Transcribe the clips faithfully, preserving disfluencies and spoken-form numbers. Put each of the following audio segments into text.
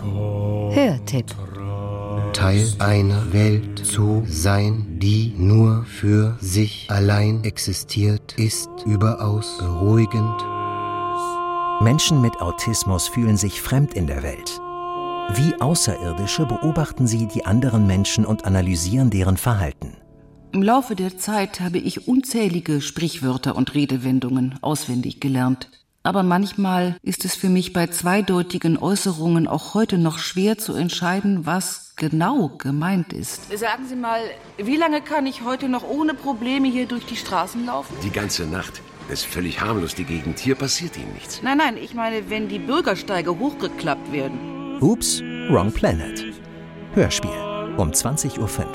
Hörtipp. Teil einer Welt zu sein, die nur für sich allein existiert, ist überaus beruhigend. Menschen mit Autismus fühlen sich fremd in der Welt. Wie Außerirdische beobachten sie die anderen Menschen und analysieren deren Verhalten. Im Laufe der Zeit habe ich unzählige Sprichwörter und Redewendungen auswendig gelernt. Aber manchmal ist es für mich bei zweideutigen Äußerungen auch heute noch schwer zu entscheiden, was genau gemeint ist. Sagen Sie mal, wie lange kann ich heute noch ohne Probleme hier durch die Straßen laufen? Die ganze Nacht. Das ist völlig harmlos, die Gegend. Hier passiert Ihnen nichts. Nein, nein, ich meine, wenn die Bürgersteige hochgeklappt werden. Oops, Wrong Planet. Hörspiel um zwanzig Uhr fünf.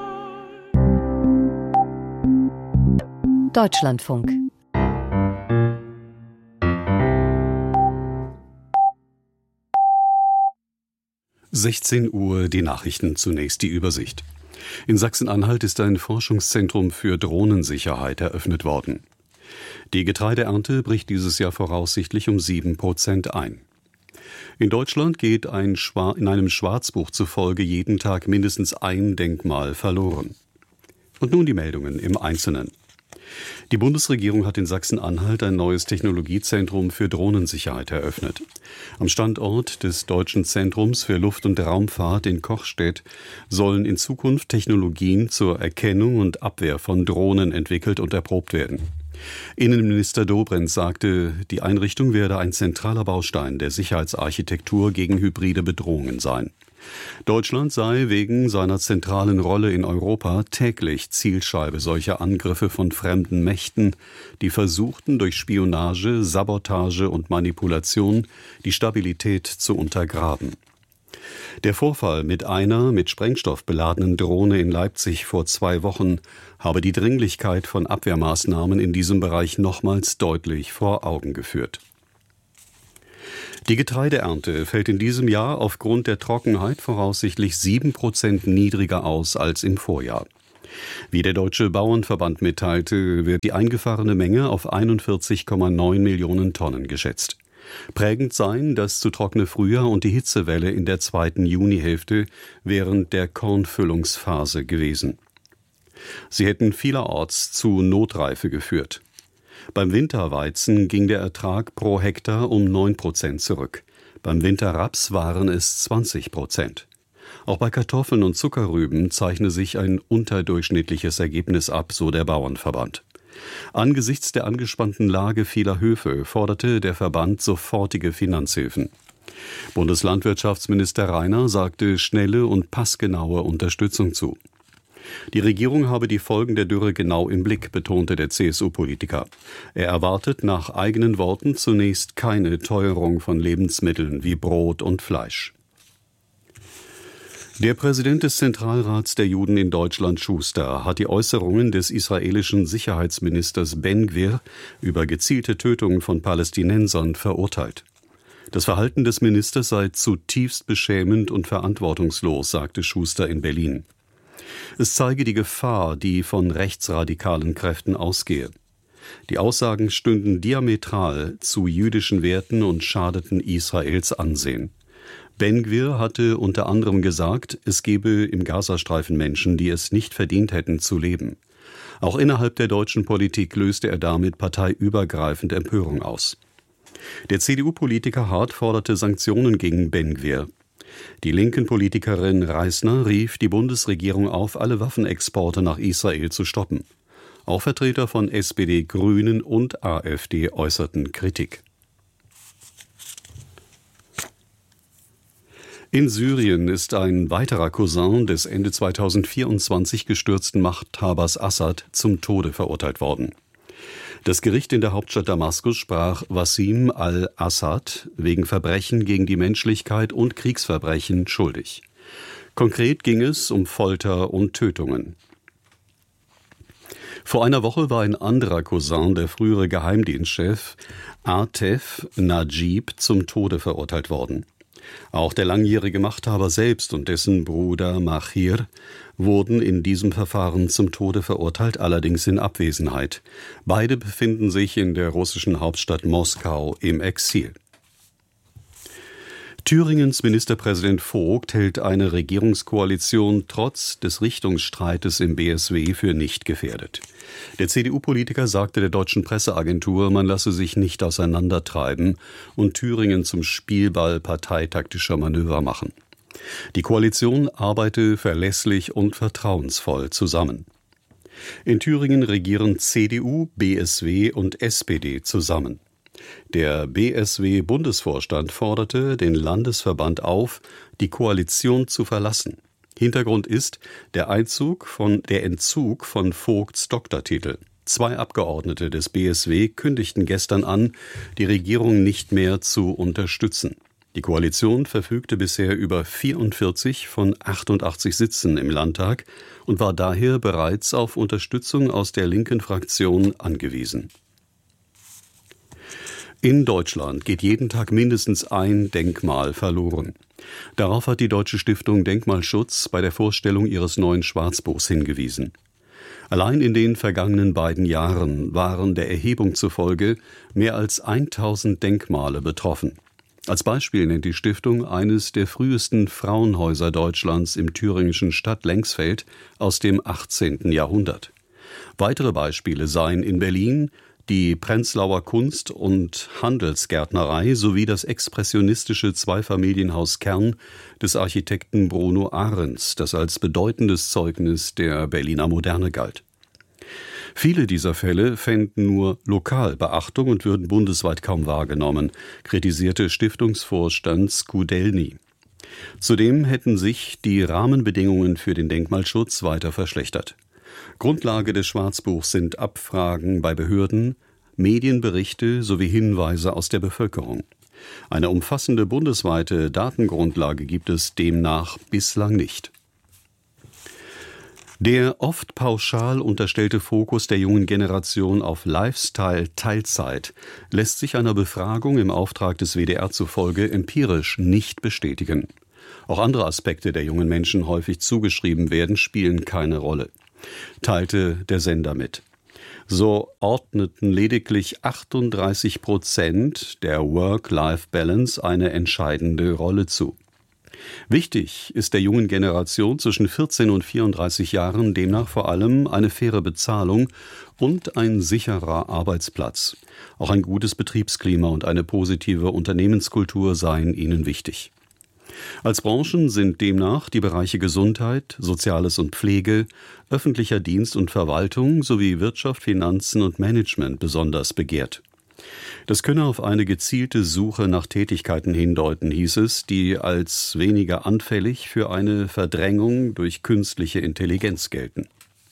Deutschlandfunk. sechzehn Uhr, die Nachrichten, zunächst die Übersicht. In Sachsen-Anhalt ist ein Forschungszentrum für Drohnensicherheit eröffnet worden. Die Getreideernte bricht dieses Jahr voraussichtlich um sieben Prozent ein. In Deutschland geht ein Schwa- in einem Schwarzbuch zufolge jeden Tag mindestens ein Denkmal verloren. Und nun die Meldungen im Einzelnen. Die Bundesregierung hat in Sachsen-Anhalt ein neues Technologiezentrum für Drohnensicherheit eröffnet. Am Standort des Deutschen Zentrums für Luft- und Raumfahrt in Kochstedt sollen in Zukunft Technologien zur Erkennung und Abwehr von Drohnen entwickelt und erprobt werden. Innenminister Dobrindt sagte, die Einrichtung werde ein zentraler Baustein der Sicherheitsarchitektur gegen hybride Bedrohungen sein. Deutschland sei wegen seiner zentralen Rolle in Europa täglich Zielscheibe solcher Angriffe von fremden Mächten, die versuchten, durch Spionage, Sabotage und Manipulation die Stabilität zu untergraben. Der Vorfall mit einer mit Sprengstoff beladenen Drohne in Leipzig vor zwei Wochen habe die Dringlichkeit von Abwehrmaßnahmen in diesem Bereich nochmals deutlich vor Augen geführt. Die Getreideernte fällt in diesem Jahr aufgrund der Trockenheit voraussichtlich sieben Prozent niedriger aus als im Vorjahr. Wie der Deutsche Bauernverband mitteilte, wird die eingefahrene Menge auf einundvierzig Komma neun Millionen Tonnen geschätzt. Prägend seien das zu trockene Frühjahr und die Hitzewelle in der zweiten Junihälfte während der Kornfüllungsphase gewesen. Sie hätten vielerorts zu Notreife geführt. Beim Winterweizen ging der Ertrag pro Hektar um neun Prozent zurück. Beim Winterraps waren es zwanzig Prozent. Auch bei Kartoffeln und Zuckerrüben zeichne sich ein unterdurchschnittliches Ergebnis ab, so der Bauernverband. Angesichts der angespannten Lage vieler Höfe forderte der Verband sofortige Finanzhilfen. Bundeslandwirtschaftsminister Rainer sagte schnelle und passgenaue Unterstützung zu. Die Regierung habe die Folgen der Dürre genau im Blick, betonte der C S U-Politiker. Er erwartet nach eigenen Worten zunächst keine Teuerung von Lebensmitteln wie Brot und Fleisch. Der Präsident des Zentralrats der Juden in Deutschland, Schuster, hat die Äußerungen des israelischen Sicherheitsministers Ben Gvir über gezielte Tötungen von Palästinensern verurteilt. Das Verhalten des Ministers sei zutiefst beschämend und verantwortungslos, sagte Schuster in Berlin. Es zeige die Gefahr, die von rechtsradikalen Kräften ausgehe. Die Aussagen stünden diametral zu jüdischen Werten und schadeten Israels Ansehen. Ben Gvir hatte unter anderem gesagt, es gebe im Gazastreifen Menschen, die es nicht verdient hätten zu leben. Auch innerhalb der deutschen Politik löste er damit parteiübergreifend Empörung aus. Der C D U-Politiker Hart forderte Sanktionen gegen Ben Gvir. Die linken Politikerin Reisner rief die Bundesregierung auf, alle Waffenexporte nach Israel zu stoppen. Auch Vertreter von S P D, Grünen und AfD äußerten Kritik. In Syrien ist ein weiterer Cousin des Ende zweitausendvierundzwanzig gestürzten Machthabers Assad zum Tode verurteilt worden. Das Gericht in der Hauptstadt Damaskus sprach Wassim al-Assad wegen Verbrechen gegen die Menschlichkeit und Kriegsverbrechen schuldig. Konkret ging es um Folter und Tötungen. Vor einer Woche war ein anderer Cousin, der frühere Geheimdienstchef Atef Najib, zum Tode verurteilt worden. Auch der langjährige Machthaber selbst und dessen Bruder Machir wurden in diesem Verfahren zum Tode verurteilt, allerdings in Abwesenheit. Beide befinden sich in der russischen Hauptstadt Moskau im Exil. Thüringens Ministerpräsident Vogt hält eine Regierungskoalition trotz des Richtungsstreites im B S W für nicht gefährdet. Der C D U-Politiker sagte der deutschen Presseagentur, man lasse sich nicht auseinandertreiben und Thüringen zum Spielball parteitaktischer Manöver machen. Die Koalition arbeite verlässlich und vertrauensvoll zusammen. In Thüringen regieren C D U, B S W und S P D zusammen. Der B S W-Bundesvorstand forderte den Landesverband auf, die Koalition zu verlassen. Hintergrund ist der Einzug von, der Entzug von Vogts Doktortitel. Zwei Abgeordnete des B S W kündigten gestern an, die Regierung nicht mehr zu unterstützen. Die Koalition verfügte bisher über vierundvierzig von achtundachtzig Sitzen im Landtag und war daher bereits auf Unterstützung aus der linken Fraktion angewiesen. In Deutschland geht jeden Tag mindestens ein Denkmal verloren. Darauf hat die Deutsche Stiftung Denkmalschutz bei der Vorstellung ihres neuen Schwarzbuchs hingewiesen. Allein in den vergangenen beiden Jahren waren der Erhebung zufolge mehr als tausend Denkmale betroffen. Als Beispiel nennt die Stiftung eines der frühesten Frauenhäuser Deutschlands im thüringischen Stadt Lengsfeld aus dem achtzehnten Jahrhundert. Weitere Beispiele seien in Berlin die Prenzlauer Kunst- und Handelsgärtnerei sowie das expressionistische Zweifamilienhaus Kern des Architekten Bruno Ahrens, das als bedeutendes Zeugnis der Berliner Moderne galt. Viele dieser Fälle fänden nur lokal Beachtung und würden bundesweit kaum wahrgenommen, kritisierte Stiftungsvorstand Skudelny. Zudem hätten sich die Rahmenbedingungen für den Denkmalschutz weiter verschlechtert. Grundlage des Schwarzbuchs sind Abfragen bei Behörden, Medienberichte sowie Hinweise aus der Bevölkerung. Eine umfassende bundesweite Datengrundlage gibt es demnach bislang nicht. Der oft pauschal unterstellte Fokus der jungen Generation auf Lifestyle-Teilzeit lässt sich einer Befragung im Auftrag des W D R zufolge empirisch nicht bestätigen. Auch andere Aspekte der jungen Menschen häufig zugeschrieben werden, spielen keine Rolle, teilte der Sender mit. So ordneten lediglich achtunddreißig Prozent der Work-Life-Balance eine entscheidende Rolle zu. Wichtig ist der jungen Generation zwischen vierzehn und vierunddreißig Jahren demnach vor allem eine faire Bezahlung und ein sicherer Arbeitsplatz. Auch ein gutes Betriebsklima und eine positive Unternehmenskultur seien ihnen wichtig. Als Branchen sind demnach die Bereiche Gesundheit, Soziales und Pflege, öffentlicher Dienst und Verwaltung sowie Wirtschaft, Finanzen und Management besonders begehrt. Das könne auf eine gezielte Suche nach Tätigkeiten hindeuten, hieß es, die als weniger anfällig für eine Verdrängung durch künstliche Intelligenz gelten.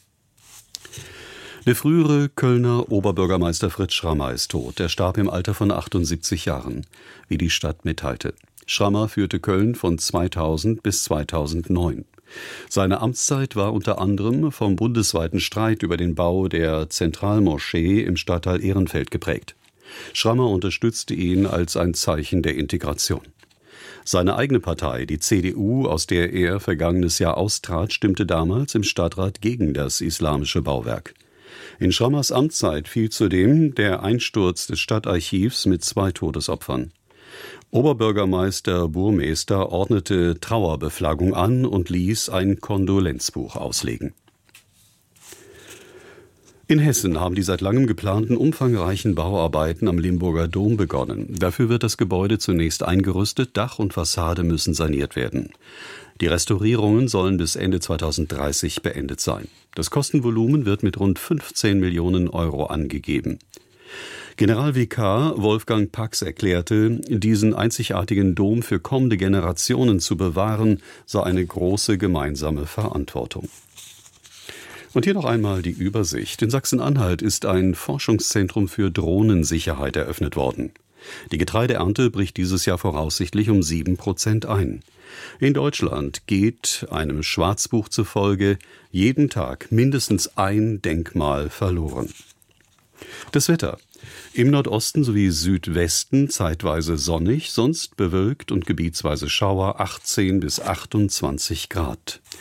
Der frühere Kölner Oberbürgermeister Fritz Schrammer ist tot. Er starb im Alter von achtundsiebzig Jahren, wie die Stadt mitteilte. Schrammer führte Köln von zweitausend bis zweitausendneun. Seine Amtszeit war unter anderem vom bundesweiten Streit über den Bau der Zentralmoschee im Stadtteil Ehrenfeld geprägt. Schrammer unterstützte ihn als ein Zeichen der Integration. Seine eigene Partei, die C D U, aus der er vergangenes Jahr austrat, stimmte damals im Stadtrat gegen das islamische Bauwerk. In Schrammers Amtszeit fiel zudem der Einsturz des Stadtarchivs mit zwei Todesopfern. Oberbürgermeister Burmester ordnete Trauerbeflaggung an und ließ ein Kondolenzbuch auslegen. In Hessen haben die seit langem geplanten umfangreichen Bauarbeiten am Limburger Dom begonnen. Dafür wird das Gebäude zunächst eingerüstet, Dach und Fassade müssen saniert werden. Die Restaurierungen sollen bis Ende zweitausenddreißig beendet sein. Das Kostenvolumen wird mit rund fünfzehn Millionen Euro angegeben. Generalvikar Wolfgang Pax erklärte, diesen einzigartigen Dom für kommende Generationen zu bewahren, sei eine große gemeinsame Verantwortung. Und hier noch einmal die Übersicht. In Sachsen-Anhalt ist ein Forschungszentrum für Drohnensicherheit eröffnet worden. Die Getreideernte bricht dieses Jahr voraussichtlich um sieben Prozent ein. In Deutschland geht einem Schwarzbuch zufolge jeden Tag mindestens ein Denkmal verloren. Das Wetter. Im Nordosten sowie Südwesten zeitweise sonnig, sonst bewölkt und gebietsweise Schauer, achtzehn bis achtundzwanzig Grad.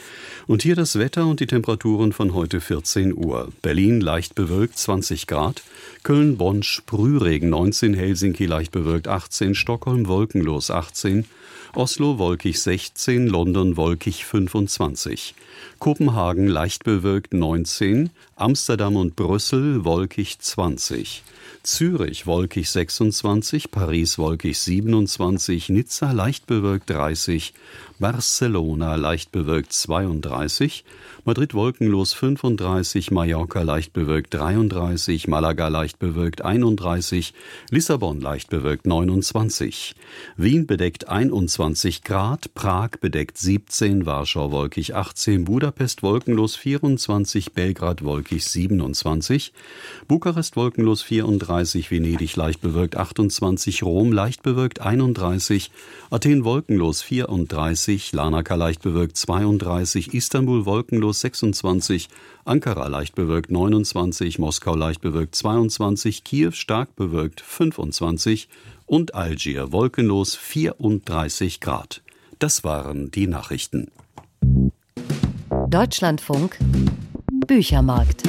Und hier das Wetter und die Temperaturen von heute vierzehn Uhr. Berlin leicht bewölkt zwanzig Grad, Köln, Bonn Sprühregen neunzehn, Helsinki leicht bewölkt achtzehn, Stockholm wolkenlos achtzehn, Oslo wolkig sechzehn, London wolkig fünfundzwanzig, Kopenhagen leicht bewölkt neunzehn, Amsterdam und Brüssel wolkig zwanzig, Zürich wolkig sechsundzwanzig, Paris wolkig siebenundzwanzig, Nizza leicht bewölkt dreißig, Barcelona leicht bewölkt zweiunddreißig, Madrid wolkenlos fünfunddreißig, Mallorca leicht bewölkt dreiunddreißig, Malaga leicht bewölkt einunddreißig, Lissabon leicht bewölkt neunundzwanzig, Wien bedeckt einundzwanzig Grad, Prag bedeckt siebzehn, Warschau wolkig achtzehn, Budapest wolkenlos vierundzwanzig, Belgrad wolkig siebenundzwanzig, Bukarest wolkenlos vierunddreißig, Venedig leicht bewölkt achtundzwanzig, Rom leicht bewölkt einunddreißig, Athen wolkenlos vierunddreißig, Larnaca leicht bewölkt zweiunddreißig, Istanbul wolkenlos sechsundzwanzig, Ankara leicht bewölkt neunundzwanzig, Moskau leicht bewölkt zweiundzwanzig, Kiew stark bewölkt fünfundzwanzig und Algier wolkenlos vierunddreißig Grad. Das waren die Nachrichten. Deutschlandfunk Büchermarkt.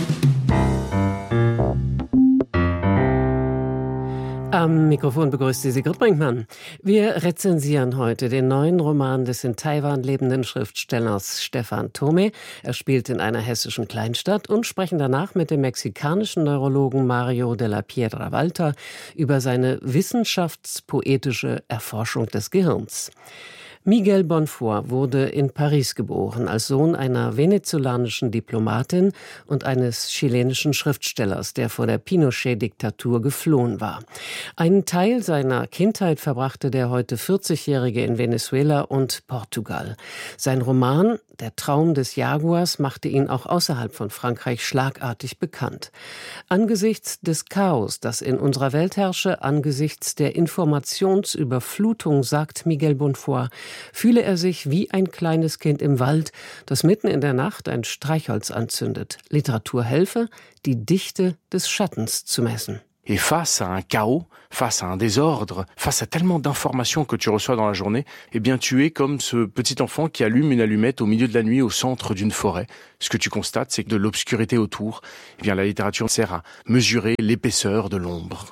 Am Mikrofon begrüßt Sie Sigrid Brinkmann. Wir rezensieren heute den neuen Roman des in Taiwan lebenden Schriftstellers Stefan Thome. Er spielt in einer hessischen Kleinstadt und sprechen danach mit dem mexikanischen Neurologen Mario de la Piedra Walter über seine wissenschaftspoetische Erforschung des Gehirns. Miguel Bonfoy wurde in Paris geboren, als Sohn einer venezolanischen Diplomatin und eines chilenischen Schriftstellers, der vor der Pinochet-Diktatur geflohen war. Einen Teil seiner Kindheit verbrachte der heute vierzigjährige in Venezuela und Portugal. Sein Roman »Der Traum des Jaguars« machte ihn auch außerhalb von Frankreich schlagartig bekannt. Angesichts des Chaos, das in unserer Welt herrsche, angesichts der Informationsüberflutung, sagt Miguel Bonfoy, fühle er sich wie ein kleines Kind im Wald, das mitten in der Nacht ein Streichholz anzündet. Literatur helfe, die Dichte des Schattens zu messen. Et face à un chaos, face à un désordre, face à tellement d'informations que tu reçois dans la journée, eh bien tu es comme ce petit enfant qui allume une allumette au milieu de la nuit au centre d'une forêt. Ce que tu constates, c'est que de l'obscurité autour, eh bien la littérature sert à mesurer l'épaisseur de l'ombre.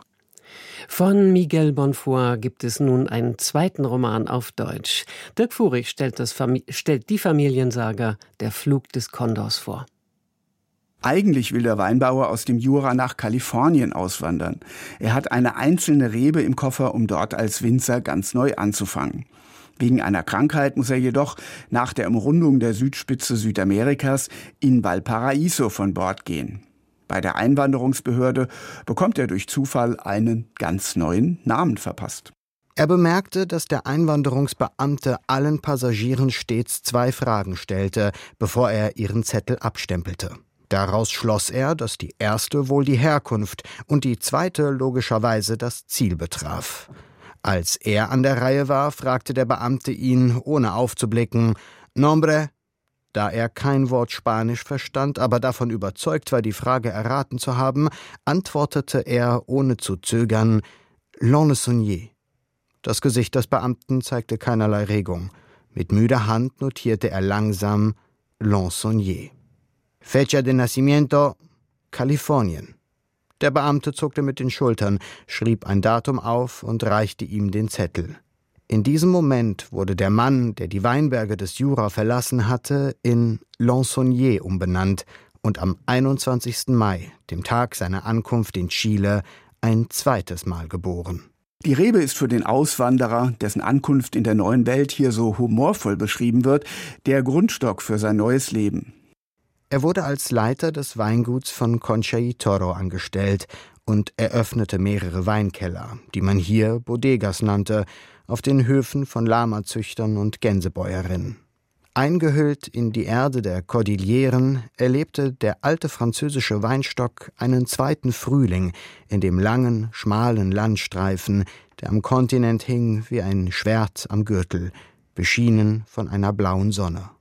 Von Miguel Bonfoy gibt es nun einen zweiten Roman auf Deutsch. Dirk Furich stellt, das Fam- stellt die Familiensaga Der Flug des Kondors vor. Eigentlich will der Weinbauer aus dem Jura nach Kalifornien auswandern. Er hat eine einzelne Rebe im Koffer, um dort als Winzer ganz neu anzufangen. Wegen einer Krankheit muss er jedoch nach der Umrundung der Südspitze Südamerikas in Valparaiso von Bord gehen. Bei der Einwanderungsbehörde bekommt er durch Zufall einen ganz neuen Namen verpasst. Er bemerkte, dass der Einwanderungsbeamte allen Passagieren stets zwei Fragen stellte, bevor er ihren Zettel abstempelte. Daraus schloss er, dass die erste wohl die Herkunft und die zweite logischerweise das Ziel betraf. Als er an der Reihe war, fragte der Beamte ihn, ohne aufzublicken, »Nombre?« Da er kein Wort Spanisch verstand, aber davon überzeugt war, die Frage erraten zu haben, antwortete er, ohne zu zögern, »L'on le sonnier«. Das Gesicht des Beamten zeigte keinerlei Regung. Mit müder Hand notierte er langsam »L'on sonnier«. Fecha de nacimiento, Kalifornien. Der Beamte zuckte mit den Schultern, schrieb ein Datum auf und reichte ihm den Zettel. In diesem Moment wurde der Mann, der die Weinberge des Jura verlassen hatte, in L'on sonnier umbenannt und am einundzwanzigsten Mai, dem Tag seiner Ankunft in Chile, ein zweites Mal geboren. Die Rebe ist für den Auswanderer, dessen Ankunft in der neuen Welt hier so humorvoll beschrieben wird, der Grundstock für sein neues Leben. Er wurde als Leiter des Weinguts von Concha y Toro angestellt und eröffnete mehrere Weinkeller, die man hier Bodegas nannte, auf den Höfen von Lamazüchtern und Gänsebäuerinnen. Eingehüllt in die Erde der Kordilleren erlebte der alte französische Weinstock einen zweiten Frühling in dem langen, schmalen Landstreifen, der am Kontinent hing wie ein Schwert am Gürtel, beschienen von einer blauen Sonne.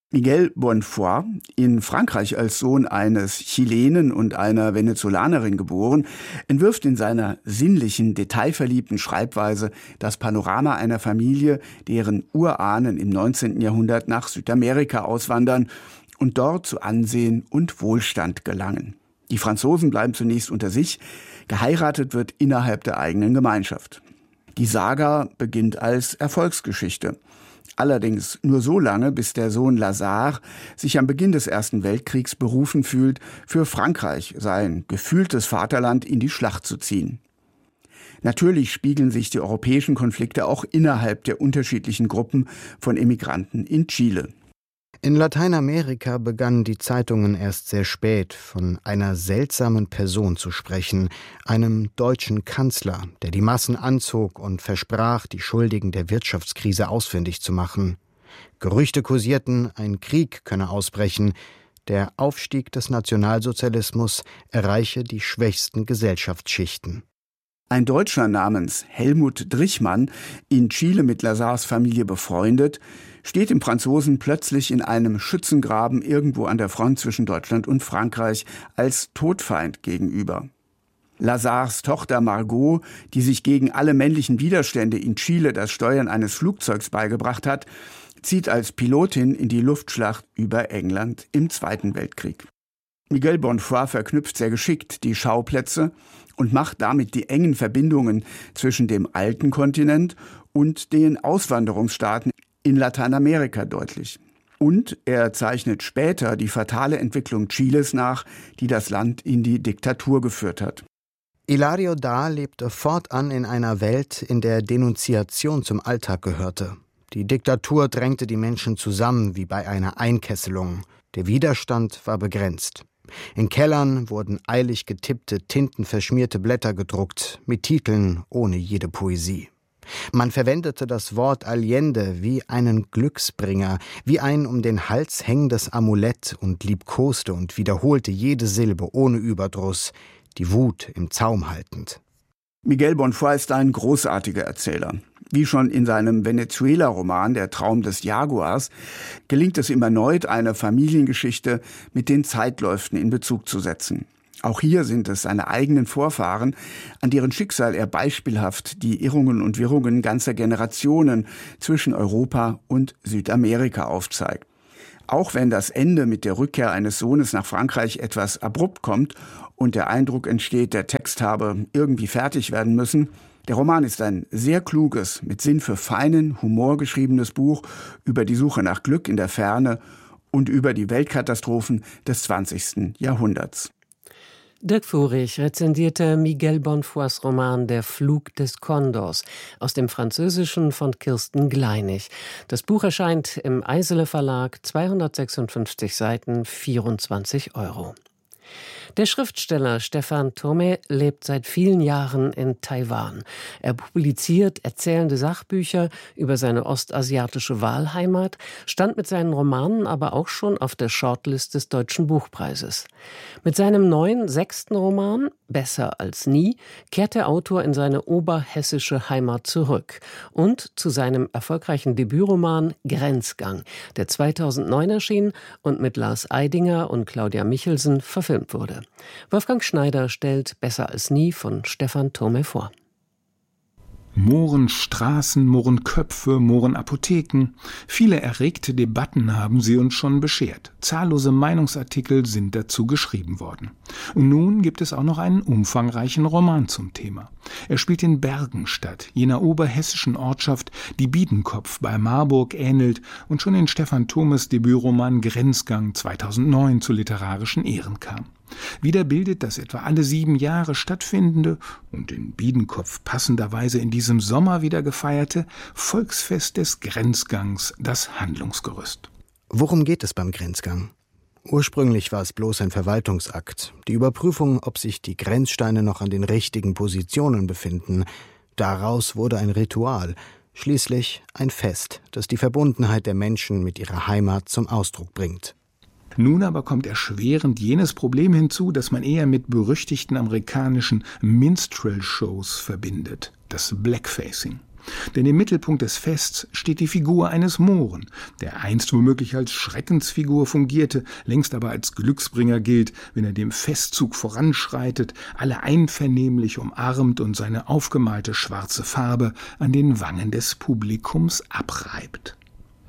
Miguel Bonfoy, in Frankreich als Sohn eines Chilenen und einer Venezolanerin geboren, entwirft in seiner sinnlichen, detailverliebten Schreibweise das Panorama einer Familie, deren Urahnen im neunzehnten Jahrhundert nach Südamerika auswandern und dort zu Ansehen und Wohlstand gelangen. Die Franzosen bleiben zunächst unter sich, geheiratet wird innerhalb der eigenen Gemeinschaft. Die Saga beginnt als Erfolgsgeschichte. Allerdings nur so lange, bis der Sohn Lazare sich am Beginn des Ersten Weltkriegs berufen fühlt, für Frankreich, sein gefühltes Vaterland, in die Schlacht zu ziehen. Natürlich spiegeln sich die europäischen Konflikte auch innerhalb der unterschiedlichen Gruppen von Emigranten in Chile. In Lateinamerika begannen die Zeitungen erst sehr spät, von einer seltsamen Person zu sprechen, einem deutschen Kanzler, der die Massen anzog und versprach, die Schuldigen der Wirtschaftskrise ausfindig zu machen. Gerüchte kursierten, ein Krieg könne ausbrechen, der Aufstieg des Nationalsozialismus erreiche die schwächsten Gesellschaftsschichten. Ein Deutscher namens Helmut Drichmann, in Chile mit Lazares Familie befreundet, steht dem Franzosen plötzlich in einem Schützengraben irgendwo an der Front zwischen Deutschland und Frankreich als Todfeind gegenüber. Lazares Tochter Margot, die sich gegen alle männlichen Widerstände in Chile das Steuern eines Flugzeugs beigebracht hat, zieht als Pilotin in die Luftschlacht über England im Zweiten Weltkrieg. Miguel Bonfoy verknüpft sehr geschickt die Schauplätze und macht damit die engen Verbindungen zwischen dem alten Kontinent und den Auswanderungsstaaten in Lateinamerika deutlich. Und er zeichnet später die fatale Entwicklung Chiles nach, die das Land in die Diktatur geführt hat. Hilario Dahl lebte fortan in einer Welt, in der Denunziation zum Alltag gehörte. Die Diktatur drängte die Menschen zusammen wie bei einer Einkesselung. Der Widerstand war begrenzt. In Kellern wurden eilig getippte, tintenverschmierte Blätter gedruckt, mit Titeln ohne jede Poesie. Man verwendete das Wort Allende wie einen Glücksbringer, wie ein um den Hals hängendes Amulett und liebkoste und wiederholte jede Silbe ohne Überdruss, die Wut im Zaum haltend. Miguel Bonfoy ist ein großartiger Erzähler. Wie schon in seinem Venezuela-Roman Der Traum des Jaguars gelingt es ihm erneut, eine Familiengeschichte mit den Zeitläuften in Bezug zu setzen. Auch hier sind es seine eigenen Vorfahren, an deren Schicksal er beispielhaft die Irrungen und Wirrungen ganzer Generationen zwischen Europa und Südamerika aufzeigt. Auch wenn das Ende mit der Rückkehr eines Sohnes nach Frankreich etwas abrupt kommt und der Eindruck entsteht, der Text habe irgendwie fertig werden müssen, der Roman ist ein sehr kluges, mit Sinn für feinen Humor geschriebenes Buch über die Suche nach Glück in der Ferne und über die Weltkatastrophen des zwanzigsten Jahrhunderts. Dirk Furich rezensierte Miguel Bonfoys Roman Der Flug des Kondors aus dem Französischen von Kirsten Gleinig. Das Buch erscheint im Eisele Verlag, zweihundertsechsundfünfzig Seiten, vierundzwanzig Euro. Der Schriftsteller Stefan Thome lebt seit vielen Jahren in Taiwan. Er publiziert erzählende Sachbücher über seine ostasiatische Wahlheimat, stand mit seinen Romanen aber auch schon auf der Shortlist des Deutschen Buchpreises. Mit seinem neuen sechsten Roman Besser als nie kehrt der Autor in seine oberhessische Heimat zurück und zu seinem erfolgreichen Debütroman Grenzgang, der zweitausendneun erschien und mit Lars Eidinger und Claudia Michelsen verfilmt wurde. Wolfgang Schneider stellt Besser als nie von Stefan Thome vor. Mohrenstraßen, Mohrenköpfe, Mohrenapotheken. Viele erregte Debatten haben sie uns schon beschert. Zahllose Meinungsartikel sind dazu geschrieben worden. Und nun gibt es auch noch einen umfangreichen Roman zum Thema. Er spielt in Bergenstadt, jener oberhessischen Ortschaft, die Biedenkopf bei Marburg ähnelt und schon in Stefan Thomes Debütroman Grenzgang zweitausendneun zu literarischen Ehren kam. Wieder bildet das etwa alle sieben Jahre stattfindende und in Biedenkopf passenderweise in diesem Sommer wieder gefeierte Volksfest des Grenzgangs das Handlungsgerüst. Worum geht es beim Grenzgang? Ursprünglich war es bloß ein Verwaltungsakt, die Überprüfung, ob sich die Grenzsteine noch an den richtigen Positionen befinden. Daraus wurde ein Ritual, schließlich ein Fest, das die Verbundenheit der Menschen mit ihrer Heimat zum Ausdruck bringt. Nun aber kommt erschwerend jenes Problem hinzu, das man eher mit berüchtigten amerikanischen Minstrel-Shows verbindet, das Blackfacing. Denn im Mittelpunkt des Fests steht die Figur eines Mohren, der einst womöglich als Schreckensfigur fungierte, längst aber als Glücksbringer gilt, wenn er dem Festzug voranschreitet, alle einvernehmlich umarmt und seine aufgemalte schwarze Farbe an den Wangen des Publikums abreibt.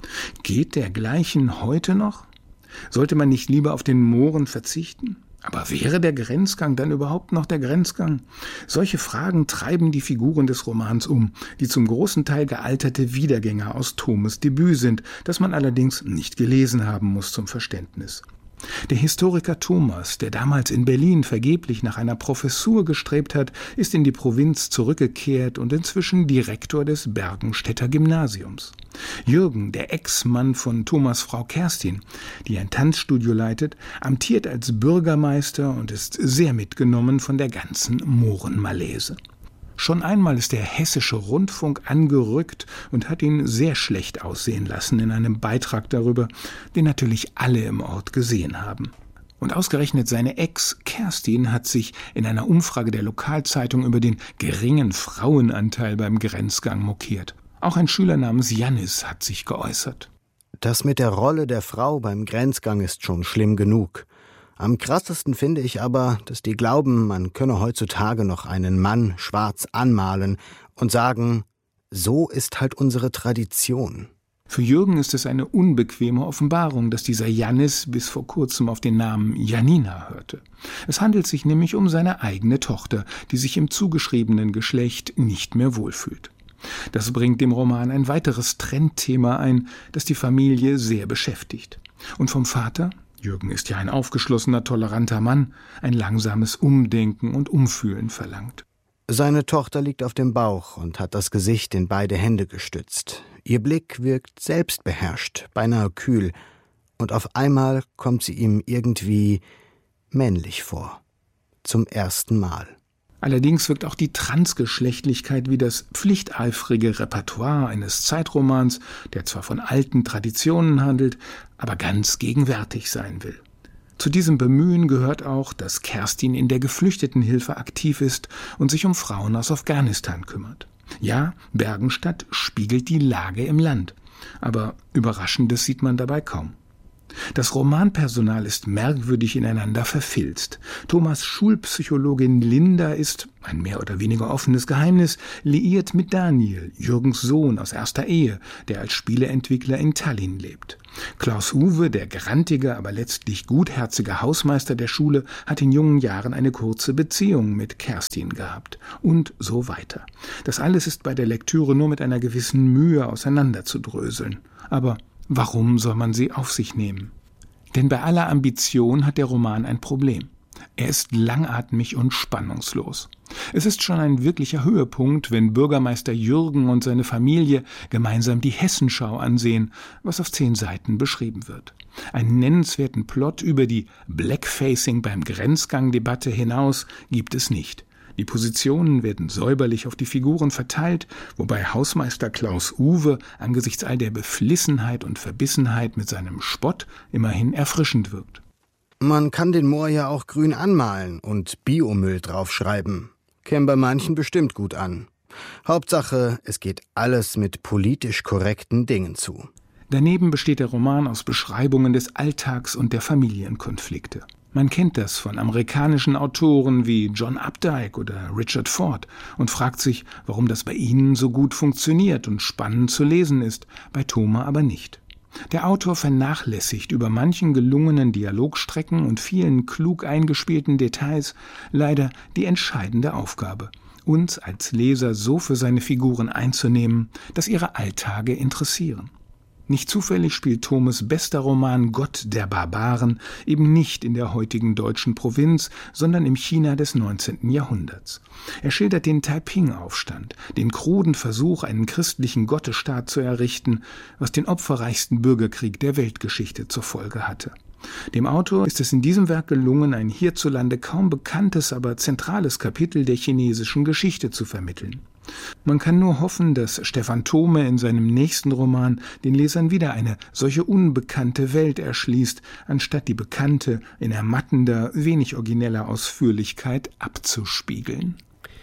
Geht dergleichen heute noch? Sollte man nicht lieber auf den Mohren verzichten? Aber wäre der Grenzgang dann überhaupt noch der Grenzgang? Solche Fragen treiben die Figuren des Romans um, die zum großen Teil gealterte Wiedergänger aus Thomes Debüt sind, das man allerdings nicht gelesen haben muss zum Verständnis. Der Historiker Thomas, der damals in Berlin vergeblich nach einer Professur gestrebt hat, ist in die Provinz zurückgekehrt und inzwischen Direktor des Bergenstädter Gymnasiums. Jürgen, der Ex-Mann von Thomas' Frau Kerstin, die ein Tanzstudio leitet, amtiert als Bürgermeister und ist sehr mitgenommen von der ganzen Mohrenmalaise. Schon einmal ist der Hessische Rundfunk angerückt und hat ihn sehr schlecht aussehen lassen in einem Beitrag darüber, den natürlich alle im Ort gesehen haben. Und ausgerechnet seine Ex Kerstin hat sich in einer Umfrage der Lokalzeitung über den geringen Frauenanteil beim Grenzgang mokiert. Auch ein Schüler namens Jannis hat sich geäußert. Das mit der Rolle der Frau beim Grenzgang ist schon schlimm genug. Am krassesten finde ich aber, dass die glauben, man könne heutzutage noch einen Mann schwarz anmalen und sagen, so ist halt unsere Tradition. Für Jürgen ist es eine unbequeme Offenbarung, dass dieser Jannis bis vor kurzem auf den Namen Janina hörte. Es handelt sich nämlich um seine eigene Tochter, die sich im zugeschriebenen Geschlecht nicht mehr wohlfühlt. Das bringt dem Roman ein weiteres Trendthema ein, das die Familie sehr beschäftigt. Und vom Vater? Jürgen ist ja ein aufgeschlossener, toleranter Mann, ein langsames Umdenken und Umfühlen verlangt. Seine Tochter liegt auf dem Bauch und hat das Gesicht in beide Hände gestützt. Ihr Blick wirkt selbstbeherrscht, beinahe kühl, und auf einmal kommt sie ihm irgendwie männlich vor. Zum ersten Mal. Allerdings wirkt auch die Transgeschlechtlichkeit wie das pflichteifrige Repertoire eines Zeitromans, der zwar von alten Traditionen handelt, aber ganz gegenwärtig sein will. Zu diesem Bemühen gehört auch, dass Kerstin in der Geflüchtetenhilfe aktiv ist und sich um Frauen aus Afghanistan kümmert. Ja, Bergenstadt spiegelt die Lage im Land, aber Überraschendes sieht man dabei kaum. Das Romanpersonal ist merkwürdig ineinander verfilzt. Thomas' Schulpsychologin Linda ist, ein mehr oder weniger offenes Geheimnis, liiert mit Daniel, Jürgens Sohn aus erster Ehe, der als Spieleentwickler in Tallinn lebt. Klaus-Uwe, der grantige, aber letztlich gutherzige Hausmeister der Schule, hat in jungen Jahren eine kurze Beziehung mit Kerstin gehabt. Und so weiter. Das alles ist bei der Lektüre nur mit einer gewissen Mühe auseinanderzudröseln. Aber warum soll man sie auf sich nehmen? Denn bei aller Ambition hat der Roman ein Problem. Er ist langatmig und spannungslos. Es ist schon ein wirklicher Höhepunkt, wenn Bürgermeister Jürgen und seine Familie gemeinsam die Hessenschau ansehen, was auf zehn Seiten beschrieben wird. Einen nennenswerten Plot über die Blackfacing beim Grenzgang-Debatte hinaus gibt es nicht. Die Positionen werden säuberlich auf die Figuren verteilt, wobei Hausmeister Klaus-Uwe angesichts all der Beflissenheit und Verbissenheit mit seinem Spott immerhin erfrischend wirkt. Man kann den Moor ja auch grün anmalen und Biomüll draufschreiben. Käme bei manchen bestimmt gut an. Hauptsache, es geht alles mit politisch korrekten Dingen zu. Daneben besteht der Roman aus Beschreibungen des Alltags und der Familienkonflikte. Man kennt das von amerikanischen Autoren wie John Updike oder Richard Ford und fragt sich, warum das bei ihnen so gut funktioniert und spannend zu lesen ist, bei Thoma aber nicht. Der Autor vernachlässigt über manchen gelungenen Dialogstrecken und vielen klug eingespielten Details leider die entscheidende Aufgabe, uns als Leser so für seine Figuren einzunehmen, dass ihre Alltage interessieren. Nicht zufällig spielt Thomes bester Roman Gott der Barbaren eben nicht in der heutigen deutschen Provinz, sondern im China des neunzehnten Jahrhunderts. Er schildert den Taiping-Aufstand, den kruden Versuch, einen christlichen Gottesstaat zu errichten, was den opferreichsten Bürgerkrieg der Weltgeschichte zur Folge hatte. Dem Autor ist es in diesem Werk gelungen, ein hierzulande kaum bekanntes, aber zentrales Kapitel der chinesischen Geschichte zu vermitteln. Man kann nur hoffen, dass Stefan Thome in seinem nächsten Roman den Lesern wieder eine solche unbekannte Welt erschließt, anstatt die bekannte in ermattender, wenig origineller Ausführlichkeit abzuspiegeln.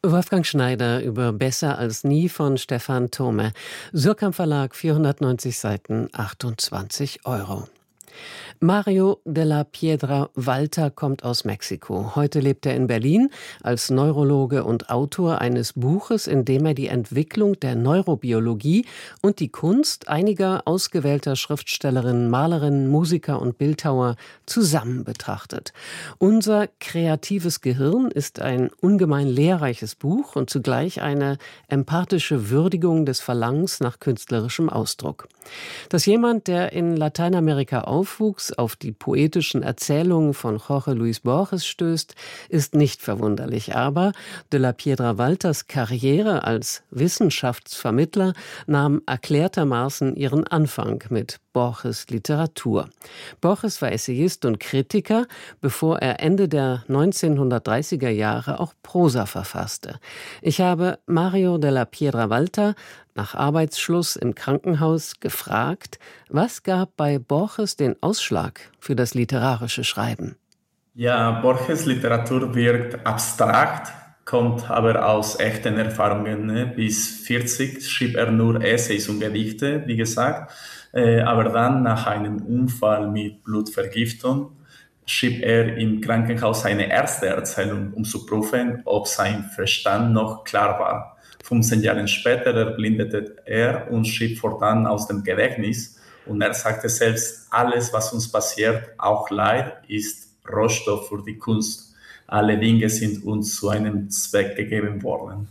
Wolfgang Schneider über Besser als nie von Stefan Thome. Suhrkamp Verlag, vierhundertneunzig Seiten, achtundzwanzig Euro. Mario de la Piedra Walter kommt aus Mexiko. Heute lebt er in Berlin als Neurologe und Autor eines Buches, in dem er die Entwicklung der Neurobiologie und die Kunst einiger ausgewählter Schriftstellerinnen, Malerinnen, Musiker und Bildhauer zusammen betrachtet. Unser kreatives Gehirn ist ein ungemein lehrreiches Buch und zugleich eine empathische Würdigung des Verlangens nach künstlerischem Ausdruck. Dass jemand, der in Lateinamerika aufwuchs, auf die poetischen Erzählungen von Jorge Luis Borges stößt, ist nicht verwunderlich. Aber de la Piedra Walters Karriere als Wissenschaftsvermittler nahm erklärtermaßen ihren Anfang mit Borges Literatur. Borges war Essayist und Kritiker, bevor er Ende der neunzehnhundertdreißiger Jahre auch Prosa verfasste. Ich habe Mario de la Piedra Walter nach Arbeitsschluss im Krankenhaus gefragt, was gab bei Borges den Ausschlag für das literarische Schreiben? Ja, Borges Literatur wirkt abstrakt, kommt aber aus echten Erfahrungen. Ne? Bis vierzig schrieb er nur Essays und Gedichte, wie gesagt. Äh, aber dann, nach einem Unfall mit Blutvergiftung, schrieb er im Krankenhaus seine erste Erzählung, um zu prüfen, ob sein Verstand noch klar war. fünfzehn Jahre später erblindete er und schrieb fortan aus dem Gedächtnis. Und er sagte selbst, alles, was uns passiert, auch Leid, ist Rohstoff für die Kunst. Alle Dinge sind uns zu einem Zweck gegeben worden.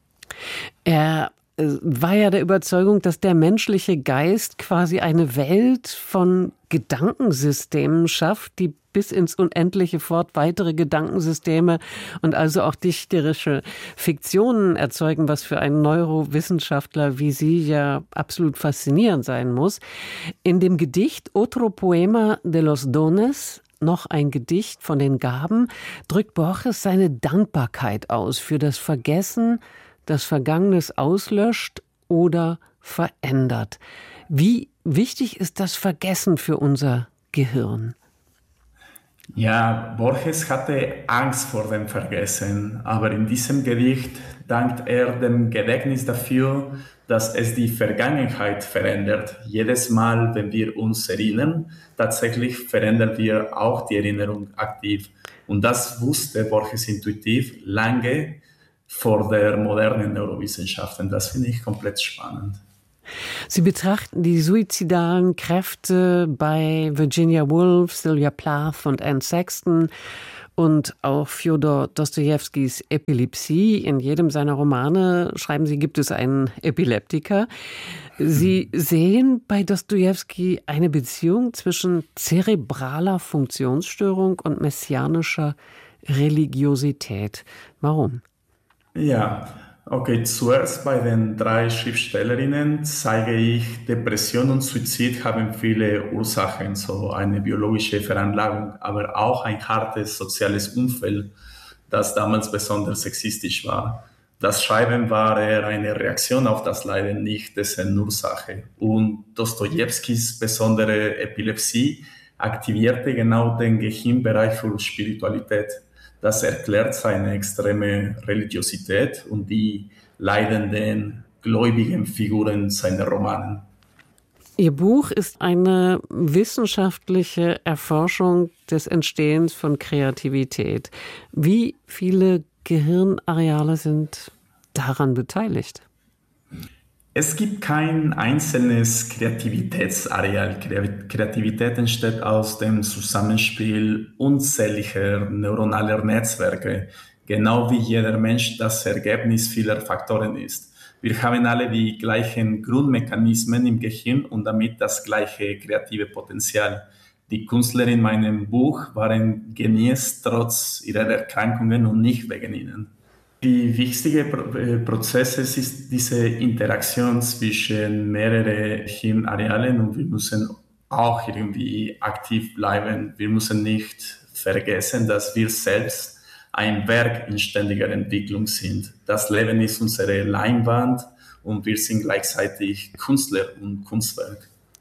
Er war ja der Überzeugung, dass der menschliche Geist quasi eine Welt von Gedankensystemen schafft, die bis ins Unendliche fort weitere Gedankensysteme und also auch dichterische Fiktionen erzeugen, was für einen Neurowissenschaftler wie Sie ja absolut faszinierend sein muss. In dem Gedicht Otro Poema de los Dones, noch ein Gedicht von den Gaben, drückt Borges seine Dankbarkeit aus für das Vergessen, das Vergangenes auslöscht oder verändert. Wie wichtig ist das Vergessen für unser Gehirn? Ja, Borges hatte Angst vor dem Vergessen, aber in diesem Gedicht dankt er dem Gedächtnis dafür, dass es die Vergangenheit verändert. Jedes Mal, wenn wir uns erinnern, tatsächlich verändern wir auch die Erinnerung aktiv. Und das wusste Borges intuitiv lange vor der modernen Neurowissenschaft. Und das finde ich komplett spannend. Sie betrachten die suizidalen Kräfte bei Virginia Woolf, Sylvia Plath und Anne Sexton und auch Fjodor Dostojewskis Epilepsie. In jedem seiner Romane, schreiben Sie, gibt es einen Epileptiker. Sie sehen bei Dostojewski eine Beziehung zwischen zerebraler Funktionsstörung und messianischer Religiosität. Warum? Ja, okay, zuerst bei den drei Schriftstellerinnen zeige ich, Depression und Suizid haben viele Ursachen, so eine biologische Veranlagung, aber auch ein hartes soziales Umfeld, das damals besonders sexistisch war. Das Schreiben war eher eine Reaktion auf das Leiden, nicht dessen Ursache. Und Dostojewskis besondere Epilepsie aktivierte genau den Gehirnbereich für Spiritualität. Das erklärt seine extreme Religiosität und die leidenden, gläubigen Figuren seiner Romanen. Ihr Buch ist eine wissenschaftliche Erforschung des Entstehens von Kreativität. Wie viele Gehirnareale sind daran beteiligt? Es gibt kein einzelnes Kreativitätsareal. Kreativität entsteht aus dem Zusammenspiel unzähliger neuronaler Netzwerke, genau wie jeder Mensch das Ergebnis vieler Faktoren ist. Wir haben alle die gleichen Grundmechanismen im Gehirn und damit das gleiche kreative Potenzial. Die Künstler in meinem Buch waren Genies trotz ihrer Erkrankungen und nicht wegen ihnen. Die wichtige Prozesse ist diese Interaktion zwischen mehreren Hirnarealen und wir müssen auch irgendwie aktiv bleiben. Wir müssen nicht vergessen, dass wir selbst ein Werk in ständiger Entwicklung sind. Das Leben ist unsere Leinwand und wir sind gleichzeitig Künstler und Kunstwerk.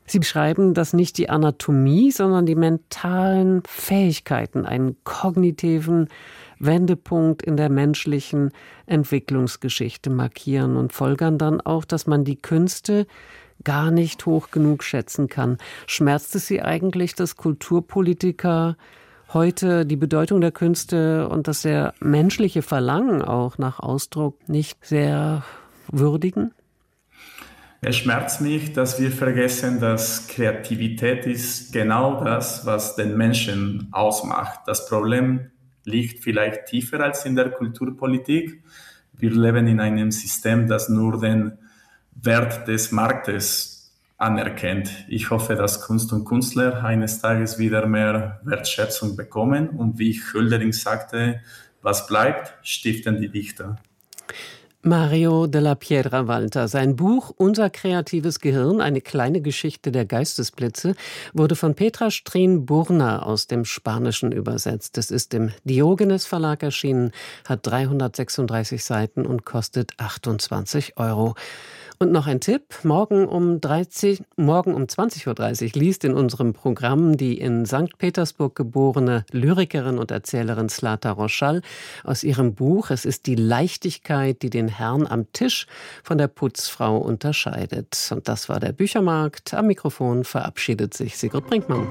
Sie beschreiben, dass nicht die Anatomie, sondern die mentalen Fähigkeiten einen kognitiven Wendepunkt in der menschlichen Entwicklungsgeschichte markieren und folgern dann auch, dass man die Künste gar nicht hoch genug schätzen kann. Schmerzt es Sie eigentlich, dass Kulturpolitiker heute die Bedeutung der Künste und das sehr menschliche Verlangen auch nach Ausdruck nicht sehr würdigen? Es schmerzt mich, dass wir vergessen, dass Kreativität ist genau das, was den Menschen ausmacht. Das Problem liegt vielleicht tiefer als in der Kulturpolitik. Wir leben in einem System, das nur den Wert des Marktes anerkennt. Ich hoffe, dass Kunst und Künstler eines Tages wieder mehr Wertschätzung bekommen. Und wie Hölderlin sagte, was bleibt, stiften die Dichter. Mario della Piedra Walter. Sein Buch Unser kreatives Gehirn, eine kleine Geschichte der Geistesblitze, wurde von Petra Strien-Burna aus dem Spanischen übersetzt. Es ist im Diogenes Verlag erschienen, hat dreihundertsechsunddreißig Seiten und kostet achtundzwanzig Euro. Und noch ein Tipp, morgen um, dreißig, morgen um zwanzig Uhr dreißig liest in unserem Programm die in Sankt Petersburg geborene Lyrikerin und Erzählerin Zlata Roschal aus ihrem Buch Es ist die Leichtigkeit, die den Herrn am Tisch von der Putzfrau unterscheidet. Und das war der Büchermarkt. Am Mikrofon verabschiedet sich Sigrid Brinkmann.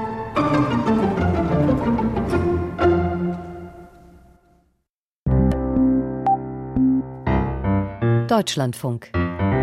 Deutschlandfunk.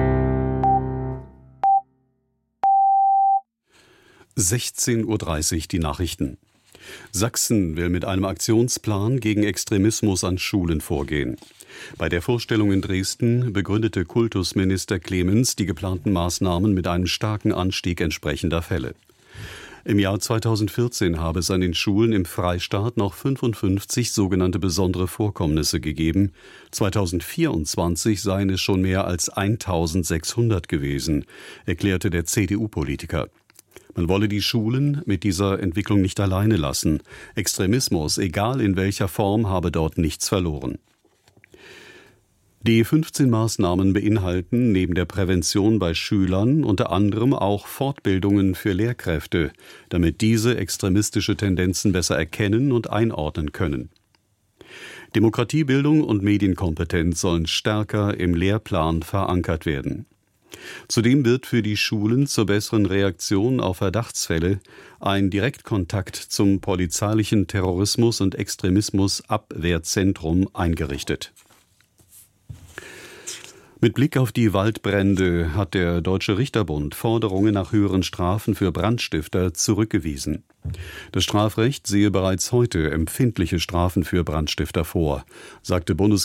sechzehn Uhr dreißig die Nachrichten. Sachsen will mit einem Aktionsplan gegen Extremismus an Schulen vorgehen. Bei der Vorstellung in Dresden begründete Kultusminister Clemens die geplanten Maßnahmen mit einem starken Anstieg entsprechender Fälle. Im Jahr zweitausendvierzehn habe es an den Schulen im Freistaat noch fünfundfünfzig sogenannte besondere Vorkommnisse gegeben. zweitausendvierundzwanzig seien es schon mehr als eintausendsechshundert gewesen, erklärte der C D U-Politiker. Man wolle die Schulen mit dieser Entwicklung nicht alleine lassen. Extremismus, egal in welcher Form, habe dort nichts verloren. Die fünfzehn Maßnahmen beinhalten neben der Prävention bei Schülern unter anderem auch Fortbildungen für Lehrkräfte, damit diese extremistische Tendenzen besser erkennen und einordnen können. Demokratiebildung und Medienkompetenz sollen stärker im Lehrplan verankert werden. Zudem wird für die Schulen zur besseren Reaktion auf Verdachtsfälle ein Direktkontakt zum polizeilichen Terrorismus- und Extremismus-Abwehrzentrum eingerichtet. Mit Blick auf die Waldbrände hat der Deutsche Richterbund Forderungen nach höheren Strafen für Brandstifter zurückgewiesen. Das Strafrecht sehe bereits heute empfindliche Strafen für Brandstifter vor, sagte Bundes